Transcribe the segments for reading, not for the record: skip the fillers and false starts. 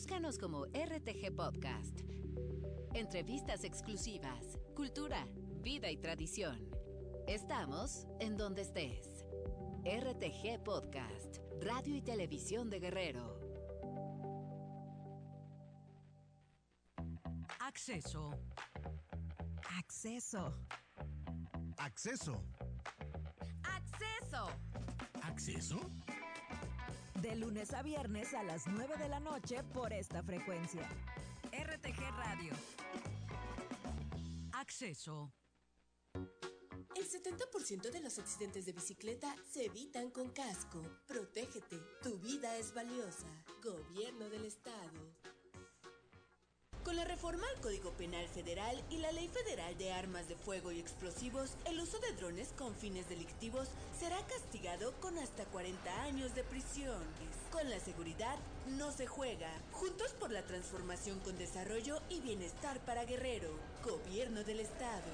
Búscanos como RTG Podcast. Entrevistas exclusivas, cultura, vida y tradición. Estamos en donde estés. RTG Podcast, Radio y Televisión de Guerrero. Acceso. Acceso. Acceso. Acceso. ¿Acceso? De lunes a viernes a las 9 de la noche por esta frecuencia. RTG Radio. Acceso. El 70% de los accidentes de bicicleta se evitan con casco. Protégete, tu vida es valiosa. Gobierno del Estado. Con la reforma al Código Penal Federal y la Ley Federal de Armas de Fuego y Explosivos, el uso de drones con fines delictivos será castigado con hasta 40 años de prisión. Con la seguridad no se juega. Juntos por la transformación con desarrollo y bienestar para Guerrero. Gobierno del Estado.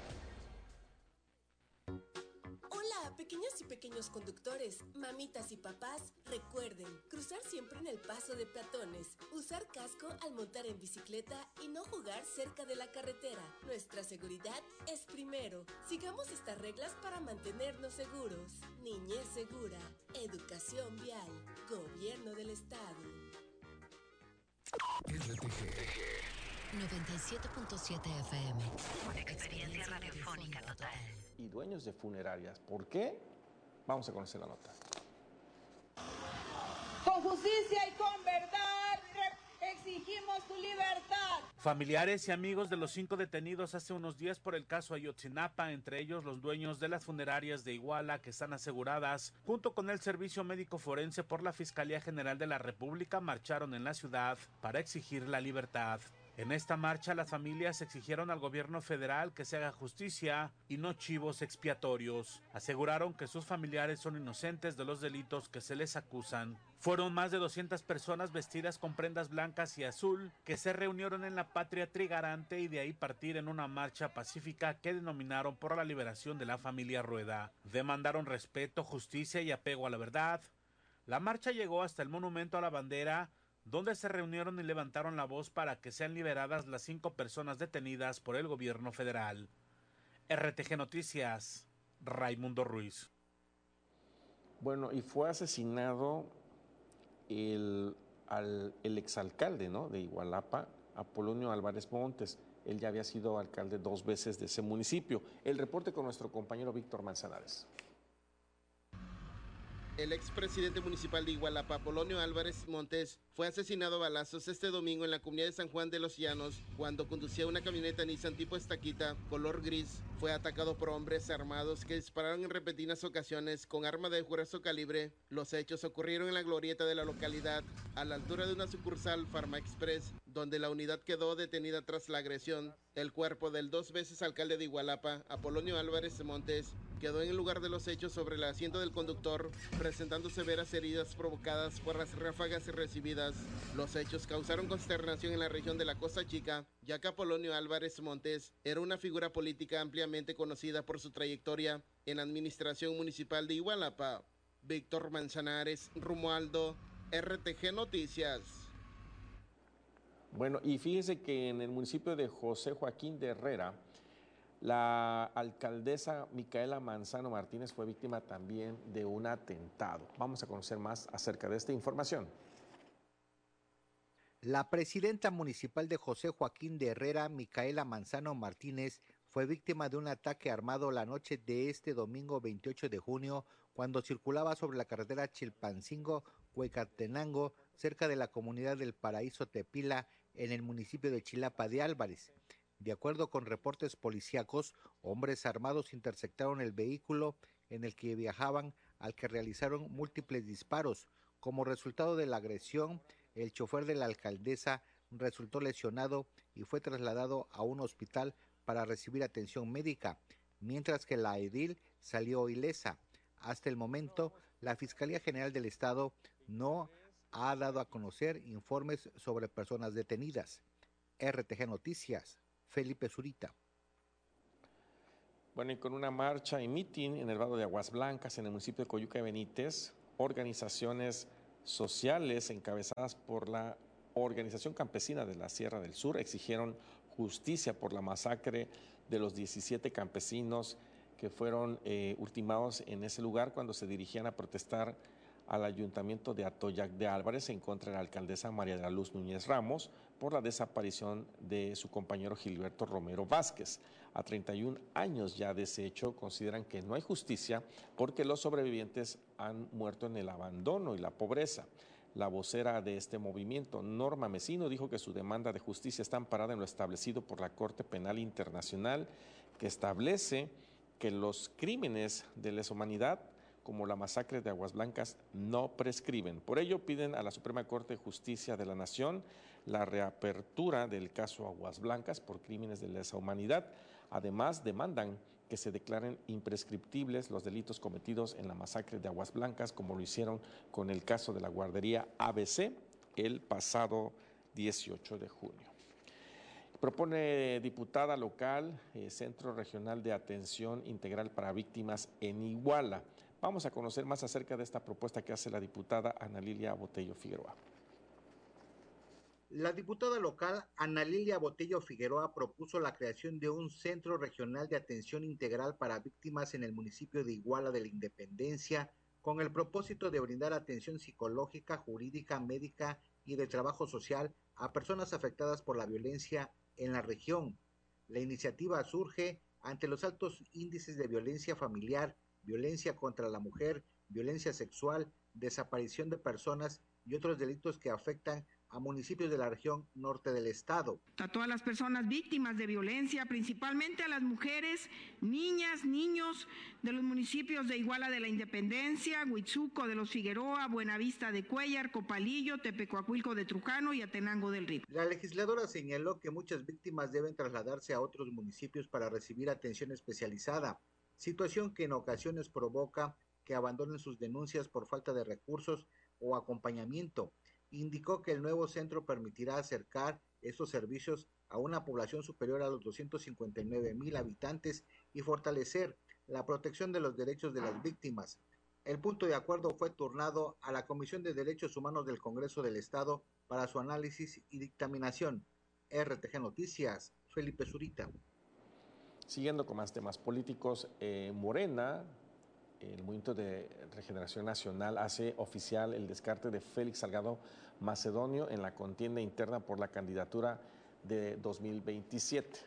Hola, pequeñas y pequeños conductores, mamitas y papás, recuerden, cruzar siempre en el paso de peatones, usar casco al montar en bicicleta y no jugar cerca de la carretera. Nuestra seguridad es primero. Sigamos estas reglas para mantenernos seguros. Niñez segura, educación vial, Gobierno del Estado. RTG 97.7 FM. Una experiencia radiofónica total. Y dueños de funerarias. ¿Por qué? Vamos a conocer la nota. Con justicia y con verdad exigimos tu libertad. Familiares y amigos de los 5 detenidos hace unos días por el caso Ayotzinapa, entre ellos los dueños de las funerarias de Iguala, que están aseguradas, junto con el Servicio Médico Forense por la Fiscalía General de la República, marcharon en la ciudad para exigir la libertad. En esta marcha, las familias exigieron al gobierno federal que se haga justicia y no chivos expiatorios. Aseguraron que sus familiares son inocentes de los delitos que se les acusan. Fueron más de 200 personas vestidas con prendas blancas y azul que se reunieron en la Patria Trigarante y de ahí partir en una marcha pacífica que denominaron por la liberación de la familia Rueda. Demandaron respeto, justicia y apego a la verdad. La marcha llegó hasta el Monumento a la Bandera, donde se reunieron y levantaron la voz para que sean liberadas las 5 personas detenidas por el gobierno federal. RTG Noticias, Raimundo Ruiz. Bueno, y fue asesinado el exalcalde, ¿no?, de Igualapa, Apolonio Álvarez Montes. Él ya había sido alcalde 2 veces de ese municipio. El reporte con nuestro compañero Víctor Manzanares. El expresidente municipal de Igualapa, Apolonio Álvarez Montes, fue asesinado a balazos este domingo en la comunidad de San Juan de los Llanos cuando conducía una camioneta Nissan tipo estaquita color gris. Fue atacado por hombres armados que dispararon en repetidas ocasiones con arma de grueso calibre. Los hechos ocurrieron en la glorieta de la localidad, a la altura de una sucursal Pharma Express, donde la unidad quedó detenida tras la agresión. El cuerpo del 2 veces alcalde de Igualapa, Apolonio Álvarez Montes, quedó en el lugar de los hechos sobre el asiento del conductor, presentando severas heridas provocadas por las ráfagas recibidas. Los hechos causaron consternación en la región de la Costa Chica, ya que Apolonio Álvarez Montes era una figura política ampliamente conocida por su trayectoria en la administración municipal de Igualapa. Víctor Manzanares, Romualdo, RTG Noticias. Bueno, y fíjese que en el municipio de José Joaquín de Herrera, la alcaldesa Micaela Manzano Martínez fue víctima también de un atentado. Vamos a conocer más acerca de esta información. La presidenta municipal de José Joaquín de Herrera, Micaela Manzano Martínez, fue víctima de un ataque armado la noche de este domingo 28 de junio, cuando circulaba sobre la carretera Chilpancingo-Huecatenango, cerca de la comunidad del Paraíso Tepila, en el municipio de Chilapa de Álvarez. De acuerdo con reportes policíacos, hombres armados interceptaron el vehículo en el que viajaban, al que realizaron múltiples disparos. Como resultado de la agresión, el chofer de la alcaldesa resultó lesionado y fue trasladado a un hospital para recibir atención médica, mientras que la edil salió ilesa. Hasta el momento, la Fiscalía General del Estado no ha dado a conocer informes sobre personas detenidas. RTG Noticias, Felipe Zurita. Bueno, y con una marcha y mitin en el vado de Aguas Blancas, en el municipio de Coyuca de Benítez, organizaciones sociales encabezadas por la Organización Campesina de la Sierra del Sur exigieron justicia por la masacre de los 17 campesinos que fueron ultimados en ese lugar cuando se dirigían a protestar al ayuntamiento de Atoyac de Álvarez en contra de la alcaldesa María de la Luz Núñez Ramos por la desaparición de su compañero Gilberto Romero Vázquez. A 31 años ya de ese hecho, consideran que no hay justicia porque los sobrevivientes han muerto en el abandono y la pobreza. La vocera de este movimiento, Norma Mesino, dijo que su demanda de justicia está amparada en lo establecido por la Corte Penal Internacional, que establece que los crímenes de lesa humanidad, como la masacre de Aguas Blancas, no prescriben. Por ello, piden a la Suprema Corte de Justicia de la Nación la reapertura del caso Aguas Blancas por crímenes de lesa humanidad. Además, demandan que se declaren imprescriptibles los delitos cometidos en la masacre de Aguas Blancas, como lo hicieron con el caso de la guardería ABC el pasado 18 de junio. Propone diputada local Centro Regional de Atención Integral para Víctimas en Iguala. Vamos a conocer más acerca de esta propuesta que hace la diputada Ana Lilia Botello Figueroa. La diputada local Ana Lilia Botello Figueroa propuso la creación de un Centro Regional de Atención Integral para Víctimas en el municipio de Iguala de la Independencia, con el propósito de brindar atención psicológica, jurídica, médica y de trabajo social a personas afectadas por la violencia en la región. La iniciativa surge ante los altos índices de violencia familiar, violencia contra la mujer, violencia sexual, desaparición de personas y otros delitos que afectan a municipios de la región norte del estado. A todas las personas víctimas de violencia, principalmente a las mujeres, niñas, niños de los municipios de Iguala de la Independencia, Huitzuco de los Figueroa, Buenavista de Cuéllar, Copalillo, Tepecoacuilco de Trujano y Atenango del Río. La legisladora señaló que muchas víctimas deben trasladarse a otros municipios para recibir atención especializada, situación que en ocasiones provoca que abandonen sus denuncias por falta de recursos o acompañamiento. Indicó que el nuevo centro permitirá acercar estos servicios a una población superior a los 259,000 habitantes y fortalecer la protección de los derechos de las víctimas. El punto de acuerdo fue turnado a la Comisión de Derechos Humanos del Congreso del Estado para su análisis y dictaminación. RTG Noticias, Felipe Zurita. Siguiendo con más temas políticos, Morena, el Movimiento de Regeneración Nacional, hace oficial el descarte de Félix Salgado Macedonio en la contienda interna por la candidatura de 2027.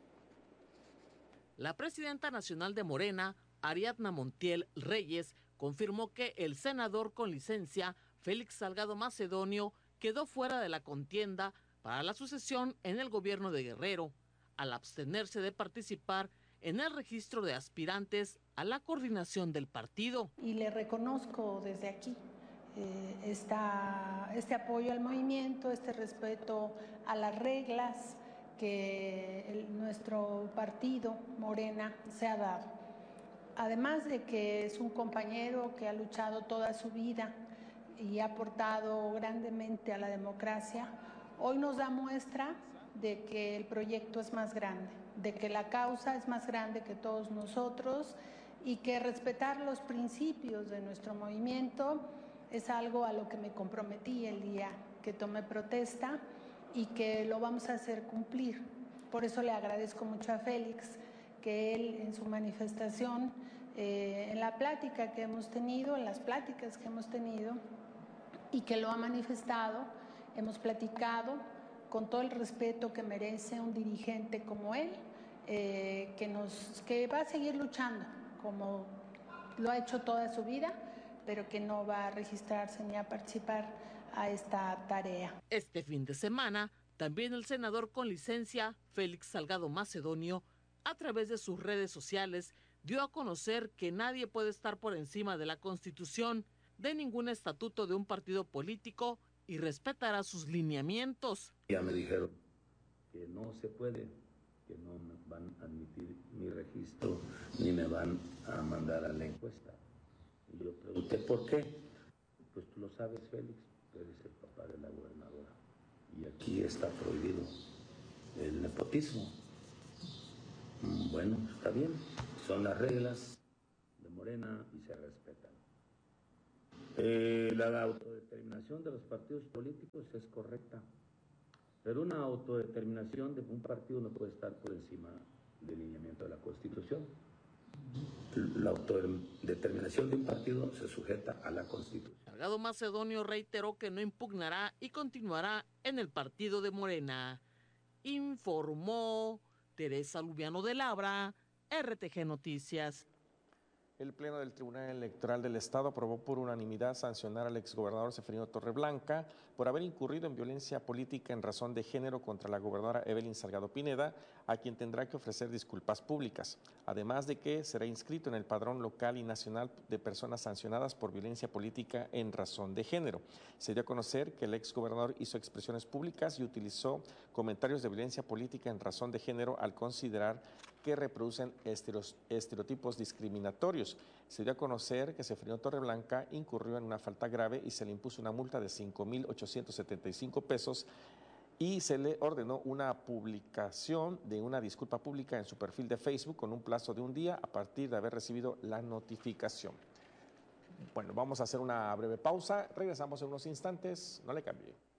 La presidenta nacional de Morena, Ariadna Montiel Reyes, confirmó que el senador con licencia, Félix Salgado Macedonio, quedó fuera de la contienda para la sucesión en el gobierno de Guerrero, al abstenerse de participar en el registro de aspirantes a la coordinación del partido. Y le reconozco desde aquí este apoyo al movimiento, este respeto a las reglas que nuestro partido, Morena, se ha dado. Además de que es un compañero que ha luchado toda su vida y ha aportado grandemente a la democracia, hoy nos da muestra de que el proyecto es más grande, de que la causa es más grande que todos nosotros y que respetar los principios de nuestro movimiento es algo a lo que me comprometí el día que tomé protesta y que lo vamos a hacer cumplir. Por eso le agradezco mucho a Félix que él en su manifestación, en la plática que hemos tenido, en las pláticas que hemos tenido y que lo ha manifestado, hemos platicado con todo el respeto que merece un dirigente como él, que va a seguir luchando como lo ha hecho toda su vida, pero que no va a registrarse ni a participar a esta tarea. Este fin de semana, también el senador con licencia, Félix Salgado Macedonio, a través de sus redes sociales, dio a conocer que nadie puede estar por encima de la Constitución, de ningún estatuto de un partido político y respetará sus lineamientos. Ya me dijeron que no se puede, que no me van a admitir mi registro ni me van a mandar a la encuesta. Y yo pregunté, ¿por qué? Pues tú lo sabes, Félix, tú eres el papá de la gobernadora. Y aquí está prohibido el nepotismo. Bueno, está bien, son las reglas de Morena y se respetan. La autodeterminación de los partidos políticos es correcta, pero una autodeterminación de un partido no puede estar por encima del lineamiento de la Constitución. La autodeterminación de un partido se sujeta a la Constitución. Salgado Macedonio reiteró que no impugnará y continuará en el partido de Morena. Informó Teresa Lubiano de Labra, RTG Noticias. El Pleno del Tribunal Electoral del Estado aprobó por unanimidad sancionar al exgobernador Seferino Torreblanca por haber incurrido en violencia política en razón de género contra la gobernadora Evelyn Salgado Pineda, a quien tendrá que ofrecer disculpas públicas, además de que será inscrito en el padrón local y nacional de personas sancionadas por violencia política en razón de género. Se dio a conocer que el exgobernador hizo expresiones públicas y utilizó comentarios de violencia política en razón de género al considerar que reproducen estereotipos discriminatorios. Se dio a conocer que Seferino Torreblanca incurrió en una falta grave y se le impuso una multa de 5,875 pesos y se le ordenó una publicación de una disculpa pública en su perfil de Facebook con un plazo de un día a partir de haber recibido la notificación. Bueno, vamos a hacer una breve pausa, regresamos en unos instantes, no le cambie.